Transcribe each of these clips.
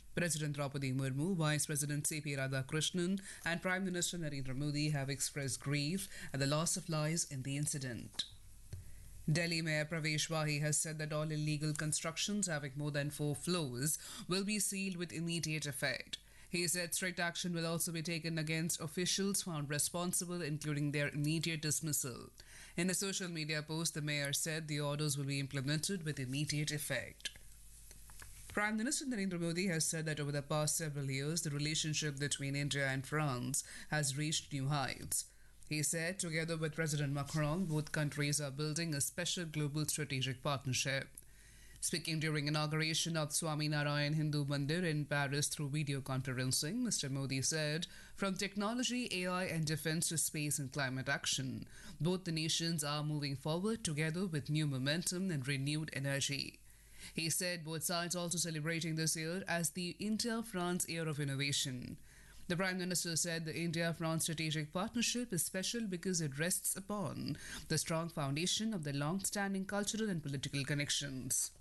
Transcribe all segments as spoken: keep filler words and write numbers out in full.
President Draupadi Murmu, Vice President C P Radhakrishnan, and Prime Minister Narendra Modi have expressed grief at the loss of lives in the incident. Delhi Mayor Pravesh Wahi has said that all illegal constructions having more than four floors will be sealed with immediate effect. He said strict action will also be taken against officials found responsible, including their immediate dismissal. In a social media post, the mayor said the orders will be implemented with immediate effect. Prime Minister Narendra Modi has said that over the past several years, the relationship between India and France has reached new heights. He said, together with President Macron, both countries are building a special global strategic partnership. Speaking during inauguration of Swaminarayan Hindu Mandir in Paris through video conferencing, Mister Modi said, from technology, A I and defense to space and climate action, both the nations are moving forward together with new momentum and renewed energy. He said both sides also celebrating this year as the India-France Year of Innovation. The Prime Minister said the India-France strategic partnership is special because it rests upon the strong foundation of the long-standing cultural and political connections.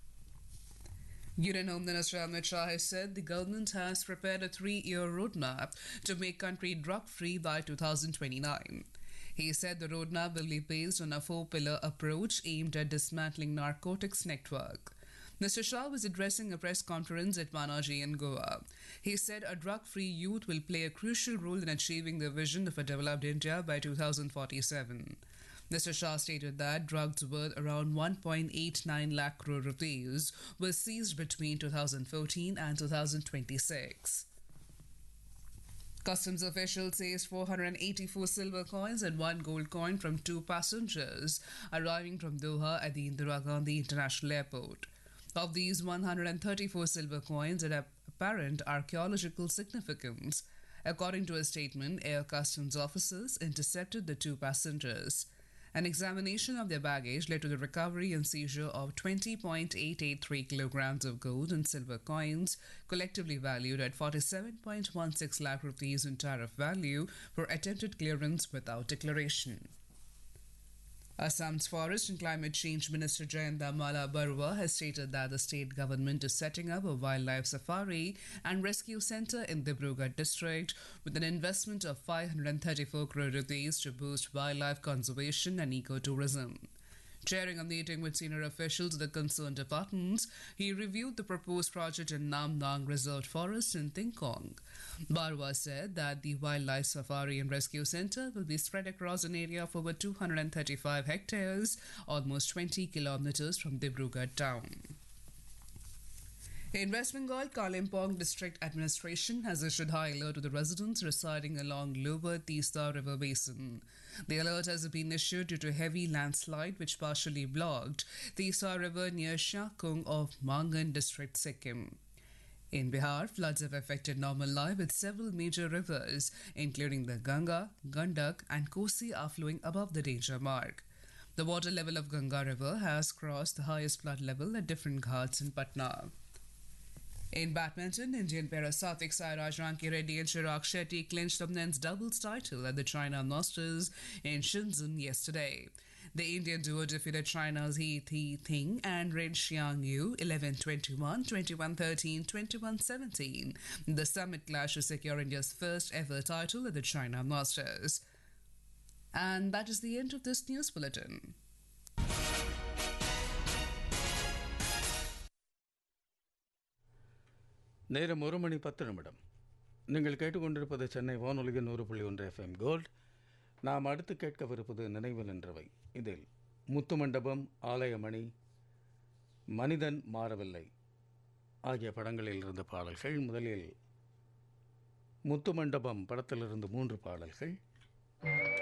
Union Home Minister Amit Shah has said the government has prepared a three-year roadmap to make country drug-free by two thousand twenty-nine. He said the roadmap will be based on a four-pillar approach aimed at dismantling narcotics network. Mister Shah was addressing a press conference at Panaji in Goa. He said a drug-free youth will play a crucial role in achieving the vision of a developed India by two thousand forty-seven. Mister Shah stated that drugs worth around one point eight nine lakh crore rupees were seized between two thousand fourteen and two thousand twenty-six. Customs officials seized four hundred eighty-four silver coins and one gold coin from two passengers arriving from Doha at the Indira Gandhi International Airport. Of these, one hundred thirty-four silver coins had apparent archaeological significance. According to a statement, Air Customs officers intercepted the two passengers. An examination of their baggage led to the recovery and seizure of twenty point eight eight three kilograms of gold and silver coins, collectively valued at forty-seven point one six lakh rupees in tariff value for attempted clearance without declaration. Assam's Forest and Climate Change Minister Jayanta Mala Barua has stated that the state government is setting up a wildlife safari and rescue centre in Dibrugarh district with an investment of five hundred thirty-four crore rupees to boost wildlife conservation and ecotourism. Chairing a meeting with senior officials of the concerned departments, he reviewed the proposed project in Nam Nang Reserved Forest in Tingkong. Barwa said that the Wildlife Safari and Rescue Centre will be spread across an area of over two hundred thirty-five hectares, almost twenty kilometres from Dibrugarh town. In West Bengal, Kalimpong District Administration has issued high alert to the residents residing along Lower Tista River Basin. The alert has been issued due to heavy landslide which partially blocked Tista River near Shakung of Mangan District, Sikkim. In Bihar, floods have affected normal life with several major rivers, including the Ganga, Gandak and Kosi are flowing above the danger mark. The water level of Ganga River has crossed the highest flood level at different ghats in Patna. In badminton, Indian pair Satvik Sairaj Ranki Reddy and Chirag Shetty clinched the men's doubles title at the China Masters in Shenzhen yesterday. The Indian duo defeated China's He Thi Ting and Ren Xiang Yu eleven twenty-one, twenty-one thirteen, twenty-one seventeen in the summit clash to secure India's first ever title at the China Masters. And that is the end of this news bulletin. நேரம் ஒரு மணி பத்து நிமிடம். நீங்கள் கேட்டுக்கொண்டிருப்பது சென்னை வானொலியின் நூறு புள்ளி ஒன்று எஃப்எம் கோல்ட். நாம் அடுத்து கேட்கவிருப்பது நினைவு நின்றவை. இதில் முத்துமண்டபம், ஆலயமணி, மனிதன் மாறவில்லை ஆகிய படங்களில் இருந்த பாடல்கள். முதலில் முத்துமண்டபம் படத்திலிருந்து மூன்று பாடல்கள்.